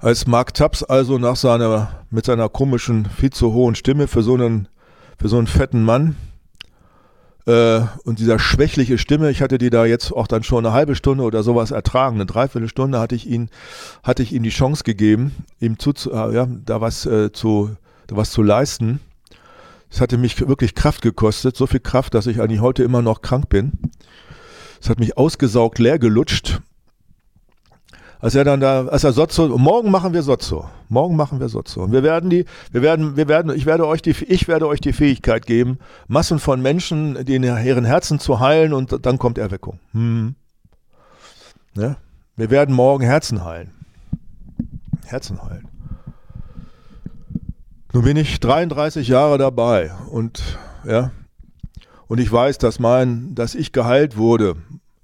Als Mark Taps also mit seiner komischen, viel zu hohen Stimme für so einen fetten Mann und dieser schwächliche Stimme, ich hatte die da jetzt auch dann schon eine halbe Stunde oder sowas ertragen, eine Dreiviertelstunde hatte ich ihm die Chance gegeben, ihm da was zu leisten. Es hatte mich wirklich Kraft gekostet, so viel Kraft, dass ich eigentlich heute immer noch krank bin. Es hat mich ausgesaugt, leer gelutscht. Ich werde euch die Fähigkeit geben, Massen von Menschen, ihren Herzen zu heilen und dann kommt Erweckung. Ja? Wir werden morgen Herzen heilen. Herzen heilen. Nun bin ich 33 Jahre dabei und ich weiß, dass ich geheilt wurde,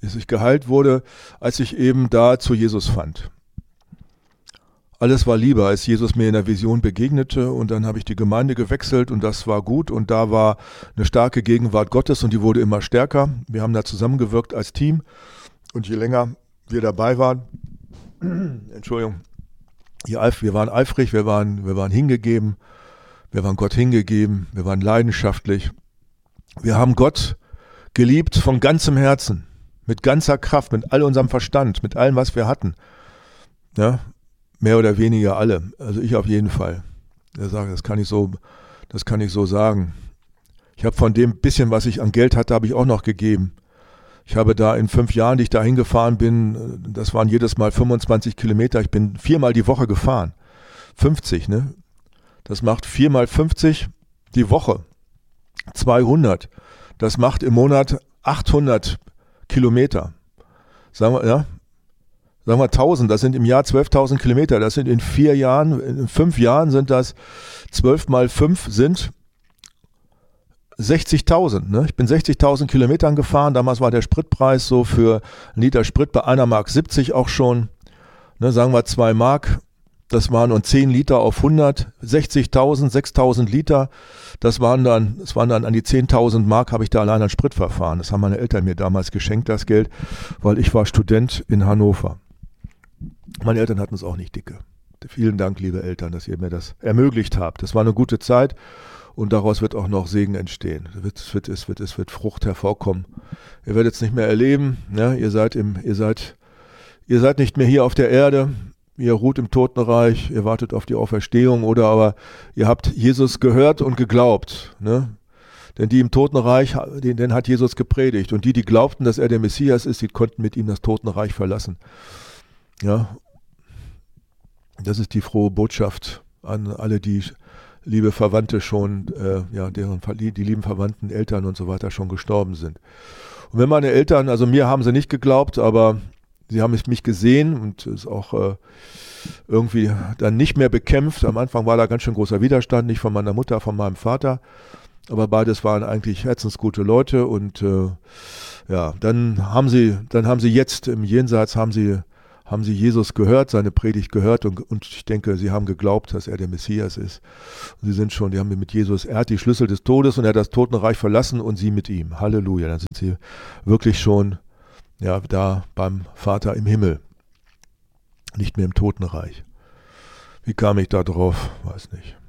als ich eben da zu Jesus fand. Alles war Liebe, als Jesus mir in der Vision begegnete und dann habe ich die Gemeinde gewechselt und das war gut und da war eine starke Gegenwart Gottes und die wurde immer stärker. Wir haben da zusammengewirkt als Team und je länger wir dabei waren, wir waren eifrig, wir waren hingegeben, wir waren Gott hingegeben, wir waren leidenschaftlich. Wir haben Gott geliebt von ganzem Herzen. Mit ganzer Kraft, mit all unserem Verstand, mit allem, was wir hatten. Ja, mehr oder weniger alle. Also ich auf jeden Fall. Das kann ich so sagen. Ich habe von dem bisschen, was ich an Geld hatte, habe ich auch noch gegeben. Ich habe da in 5 Jahren, die ich da hingefahren bin, das waren jedes Mal 25 Kilometer. Ich bin 4-mal die Woche gefahren. 50, ne? Das macht 4 mal 50 die Woche. 200. Das macht im Monat 800 Kilometer. Sagen wir 1000, das sind im Jahr 12.000 Kilometer. Das sind in 5 Jahren sind das 12 mal 5 sind 60.000. Ne? Ich bin 60.000 Kilometern gefahren. Damals war der Spritpreis so für einen Liter Sprit bei 1,70 Mark auch schon. Ne, sagen wir 2 Mark. Das waren und 10 Liter auf 100, 60.000, 6.000 Liter. Das waren dann an die 10.000 Mark, habe ich da allein an Sprit verfahren. Das haben meine Eltern mir damals geschenkt, das Geld, weil ich war Student in Hannover. Meine Eltern hatten es auch nicht dicke. Vielen Dank, liebe Eltern, dass ihr mir das ermöglicht habt. Das war eine gute Zeit und daraus wird auch noch Segen entstehen. Es wird Frucht hervorkommen. Ihr werdet es nicht mehr erleben. Ja, ihr seid nicht mehr hier auf der Erde. Ihr ruht im Totenreich, ihr wartet auf die Auferstehung aber ihr habt Jesus gehört und geglaubt. Ne? Denn die im Totenreich, den hat Jesus gepredigt. Und die glaubten, dass er der Messias ist, die konnten mit ihm das Totenreich verlassen. Ja, das ist die frohe Botschaft an alle, die liebe Verwandte schon, die lieben Verwandten, Eltern und so weiter schon gestorben sind. Und wenn meine Eltern, also mir haben sie nicht geglaubt, aber sie haben mich gesehen und ist auch irgendwie dann nicht mehr bekämpft. Am Anfang war da ganz schön großer Widerstand, nicht von meiner Mutter, von meinem Vater. Aber beides waren eigentlich herzensgute Leute und dann haben sie jetzt im Jenseits haben sie Jesus gehört, seine Predigt gehört und ich denke, sie haben geglaubt, dass er der Messias ist. Und die haben mit Jesus, er hat die Schlüssel des Todes und er hat das Totenreich verlassen und sie mit ihm. Halleluja, dann sind sie wirklich schon da beim Vater im Himmel, nicht mehr im Totenreich. Wie kam ich da drauf? Weiß nicht.